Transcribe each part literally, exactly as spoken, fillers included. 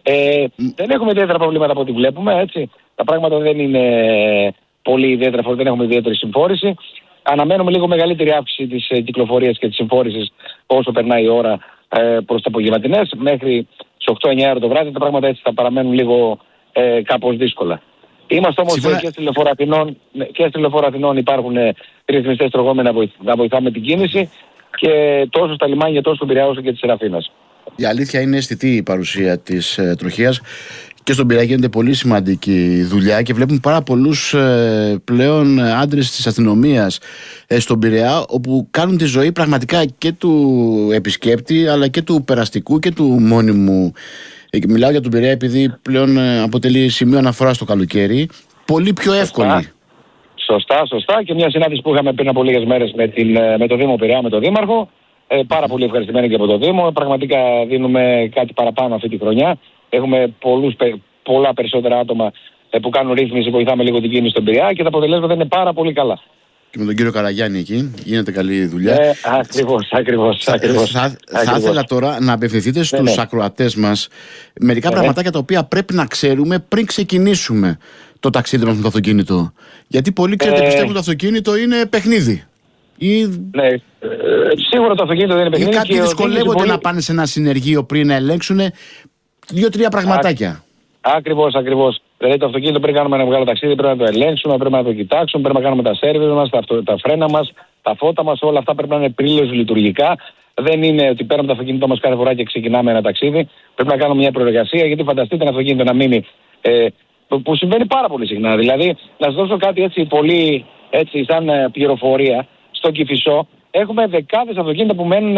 Ε, mm. Δεν έχουμε ιδιαίτερα προβλήματα από ό,τι βλέπουμε, έτσι. Τα πράγματα δεν είναι πολύ ιδιαίτερα, δεν έχουμε ιδιαίτερη συμφόρηση. Αναμένουμε λίγο μεγαλύτερη αύξηση της ε, κυκλοφορίας και της συμφόρησης όσο περνάει η ώρα ε, προς τα απογευματινές. Μέχρι τις οκτώ εννιά το βράδυ τα πράγματα έτσι θα παραμένουν λίγο ε, κάπως δύσκολα. Είμαστε όμως Συμφωνα... και στη Λεωφόρο Αθηνών, και στη Λεωφόρο Αθηνών υπάρχουν ε, ρυθμιστές τρογόμενοι να, βοηθ, να βοηθάμε την κίνηση και τόσο στα λιμάνια τόσο στον Πειραιά όσο και της Σεραφίνας. Η αλήθεια είναι αισθητή η παρουσία της ε, τροχίας. Και στον Πειραιά γίνεται πολύ σημαντική δουλειά και βλέπουμε πάρα πολλούς ε, πλέον άντρες της αστυνομίας ε, στον Πειραιά, όπου κάνουν τη ζωή πραγματικά και του επισκέπτη αλλά και του περαστικού και του μόνιμου. Ε, μιλάω για τον Πειραιά επειδή πλέον ε, αποτελεί σημείο αναφορά στο καλοκαίρι, πολύ πιο εύκολη. Σωστά, σωστά, σωστά. Και μια συνάντηση που είχαμε πριν από λίγες μέρες με, την, με το Δήμο Πειραιά, με τον Δήμαρχο. Ε, πάρα πολύ ευχαριστημένοι και από το Δήμο. Πραγματικά δίνουμε κάτι παραπάνω αυτή τη χρονιά. Έχουμε πολλούς, πολλά περισσότερα άτομα που κάνουν ρύθμιση, βοηθάμε λίγο την κίνηση στον Πειραιά και τα αποτελέσματα είναι πάρα πολύ καλά. Και με τον κύριο Καραγιάννη εκεί γίνεται καλή δουλειά. Ε, ακριβώς, ακριβώς, ακριβώς. Θα, θα, θα ήθελα τώρα να απευθυνθείτε στους ναι, ναι. ακροατές μας μερικά ναι, πραγματάκια τα οποία πρέπει να ξέρουμε πριν ξεκινήσουμε το ταξίδι μας με το αυτοκίνητο. Γιατί πολλοί ξέρετε ε... πιστεύουν ότι το αυτοκίνητο είναι παιχνίδι. Ή... Ναι, ε, σίγουρα το αυτοκίνητο δεν είναι παιχνίδι. Ή κάποιοι δυσκολεύονται πολύ... να πάνε σε ένα συνεργείο πριν να ελέγξουν δύο-τρία πραγματάκια. Ακριβώς, ακριβώς. Δηλαδή το αυτοκίνητο πριν κάνουμε ένα μεγάλο ταξίδι πρέπει να το ελέγξουμε, πρέπει να το κοιτάξουμε, πρέπει να κάνουμε τα σέρβις μας, τα, αυτο, τα φρένα μας, τα φώτα μας, όλα αυτά πρέπει να είναι πλήρως λειτουργικά. Δεν είναι ότι παίρνουμε το αυτοκίνητό μας κάθε φορά και ξεκινάμε ένα ταξίδι. Πρέπει να κάνουμε μια προεργασία, γιατί φανταστείτε ένα αυτοκίνητο να μείνει. Ε, που συμβαίνει πάρα πολύ συχνά. Δηλαδή, να σας δώσω κάτι έτσι πολύ έτσι, σαν ε, πληροφορία. Στο Κηφισό έχουμε δεκάδες αυτοκίνητα που μένουν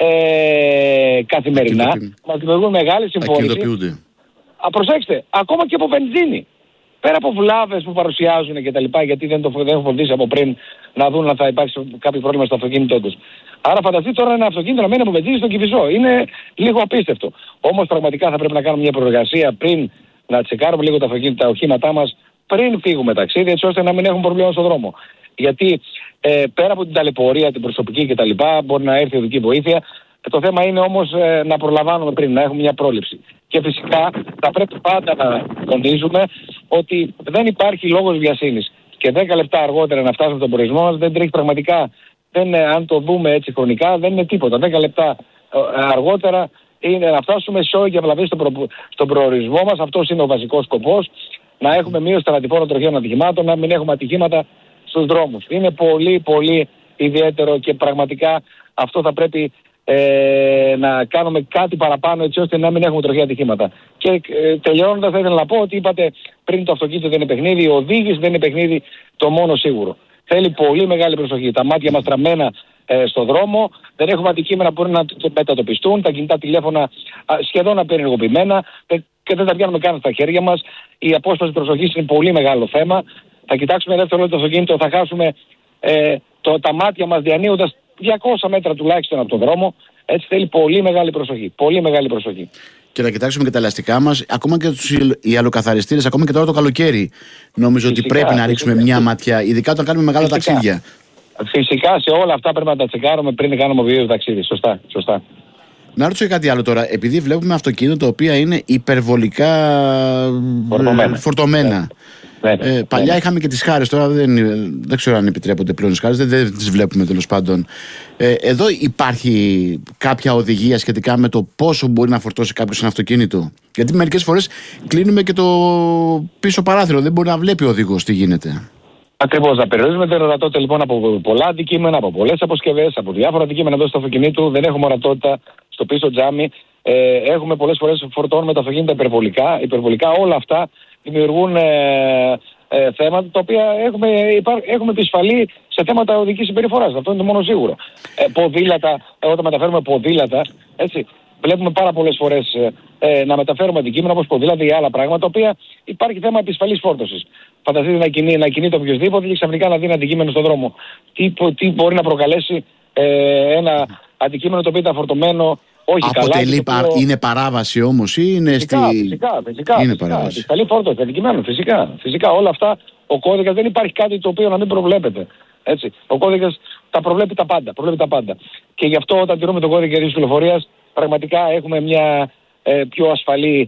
ε, καθημερινά. Μας δημιουργούν μεγάλη συμφόρηση. Α, προσέξτε, ακόμα και από βενζίνη. Πέρα από βλάβες που παρουσιάζουν και τα λοιπά, γιατί δεν το δεν έχουν φροντίσει από πριν να δουν αν θα υπάρξει κάποιο πρόβλημα στο αυτοκίνητό τους. Άρα φανταστείτε τώρα ένα αυτοκίνητο να μένει από βενζίνη στο Κηφισό. Είναι λίγο απίστευτο. Όμως πραγματικά θα πρέπει να κάνουμε μια προεργασία πριν να τσεκάρουμε λίγο τα αυτοκίνητα, τα οχήματά μας, πριν φύγουμε ταξίδι, έτσι ώστε να μην έχουμε προβλήμα στον δρόμο. Γιατί ε, πέρα από την ταλαιπωρία, την προσωπική κτλ., μπορεί να έρθει οδική βοήθεια. Το θέμα είναι όμως ε, να προλαμβάνουμε πριν, να έχουμε μια πρόληψη. Και φυσικά θα πρέπει πάντα να τονίζουμε ότι δεν υπάρχει λόγος βιασύνης. Και δέκα λεπτά αργότερα να φτάσουμε στον προορισμό μας δεν τρέχει πραγματικά. Δεν, αν το δούμε έτσι χρονικά δεν είναι τίποτα. δέκα λεπτά ε, αργότερα είναι να φτάσουμε σε όλη και αυλαβή στον, προ, στον προορισμό μας. Αυτός είναι ο βασικός σκοπός. Να έχουμε μείωση θανατηφόρων τροχαίων ατυχημάτων, να μην έχουμε ατυχήματα στους δρόμους. Είναι πολύ πολύ ιδιαίτερο και πραγματικά αυτό θα πρέπει ε, να κάνουμε κάτι παραπάνω έτσι ώστε να μην έχουμε τροχαία ατυχήματα. Και ε, τελειώνοντας θα ήθελα να πω ότι είπατε πριν το αυτοκίνητο δεν είναι παιχνίδι, η οδήγηση δεν είναι παιχνίδι το μόνο σίγουρο. Θέλει πολύ μεγάλη προσοχή. Τα μάτια μας τραμμένα ε, στο δρόμο, δεν έχουμε αντικείμενα που μπορεί να μετατοπιστούν, τα κινητά τηλέφωνα α, σχεδόν απενεργοποιημένα και δεν τα βγαίνουμε καν στα χέρια μας. Η απόσταση προσοχής είναι πολύ μεγάλο θέμα. Θα κοιτάξουμε δεύτερο το αυτοκίνητο, θα χάσουμε ε, το, τα μάτια μας διανύοντας διακόσια μέτρα τουλάχιστον από τον δρόμο. Έτσι θέλει πολύ μεγάλη προσοχή. Πολύ μεγάλη προσοχή. Και να κοιτάξουμε και τα ελαστικά μας, ακόμα και τους οι αλλοκαθαριστήρες, ακόμα και τώρα το καλοκαίρι. Νομίζω φυσικά, ότι πρέπει φυσικά, να ρίξουμε φυσικά. μια ματιά, ειδικά όταν κάνουμε μεγάλα φυσικά. ταξίδια. Φυσικά σε όλα αυτά πρέπει να τα τσεκάρουμε πριν κάνουμε οποιοδήποτε ταξίδι. Σωστά, σωστά. Να ρωτήσω κάτι άλλο τώρα. Επειδή βλέπουμε αυτοκίνητα τα οποία είναι υπερβολικά φορτωμένα. φορτωμένα. Ναι, ε, παλιά ναι. είχαμε και τις χάρες, τώρα δεν, δεν ξέρω αν επιτρέπονται πλέον τις χάρες, δεν, δεν τις βλέπουμε τέλος πάντων. Ε, εδώ υπάρχει κάποια οδηγία σχετικά με το πόσο μπορεί να φορτώσει κάποιος ένα αυτοκίνητο. Γιατί μερικές φορές κλείνουμε και το πίσω παράθυρο, δεν μπορεί να βλέπει ο οδηγός τι γίνεται. Ακριβώς, να περιορίζουμε την ορατότητα λοιπόν από πολλά αντικείμενα, από πολλές αποσκευές, από διάφορα αντικείμενα εδώ στο αυτοκίνητο. Δεν έχουμε ορατότητα στο πίσω τζάμι. Ε, έχουμε πολλές φορές φορτώνουμε τα αυτοκίνητα υπερβολικά. Υπερβολικά όλα αυτά δημιουργούν ε, ε, θέματα τα οποία έχουμε, υπά, έχουμε επισφαλεί σε θέματα οδικής συμπεριφοράς. Αυτό είναι το μόνο σίγουρο. Ε, ποδήλατα, όταν μεταφέρουμε ποδήλατα, έτσι, βλέπουμε πάρα πολλές φορές ε, ε, να μεταφέρουμε αντικείμενα όπως ποδήλατα ή άλλα πράγματα, τα οποία υπάρχει θέμα επισφαλής φόρτωσης. Φανταστείτε να, κινεί, να κινείται οποιοδήποτε και ξαφνικά να δίνει αντικείμενο στον δρόμο. Τι, τι μπορεί να προκαλέσει ε, ένα αντικείμενο το οποίο ήταν φορτωμένο. Όχι αποτελεί καλά, πα... είναι παράβαση όμως ή είναι φυσικά, στη... Φυσικά, φυσικά. Είναι φυσικά. παράβαση. Καλή φόρτωση, αντικειμένου, φυσικά. Φυσικά όλα αυτά, ο κώδικας δεν υπάρχει κάτι το οποίο να μην προβλέπεται. Έτσι. Ο κώδικας τα προβλέπει τα πάντα, προβλέπει τα πάντα. Και γι' αυτό όταν τηρούμε τον κώδικα υγιεινής κυκλοφορίας, πραγματικά έχουμε μια ε, πιο ασφαλή